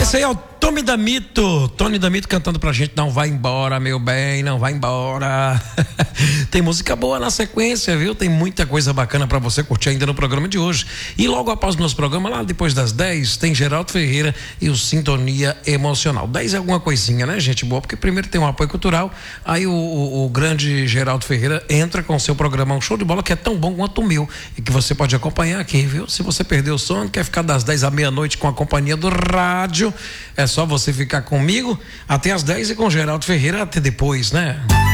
Esse aí é o Tony Damito cantando pra gente, não vai embora, meu bem, não vai embora. Tem música boa na sequência, viu? Tem muita coisa bacana pra você curtir ainda no programa de hoje. E logo após o nosso programa, lá depois das 10, tem Geraldo Ferreira e o Sintonia Emocional. 10 é alguma coisinha, né, gente boa? Porque primeiro tem um apoio cultural, aí o grande Geraldo Ferreira entra com o seu programa Um Show de Bola, que é tão bom quanto o meu, e que você pode acompanhar aqui, viu? Se você perdeu o sono, quer ficar das 10 à meia-noite com a companhia do rádio, é só você ficar comigo até as 10 e com Geraldo Ferreira até depois, né?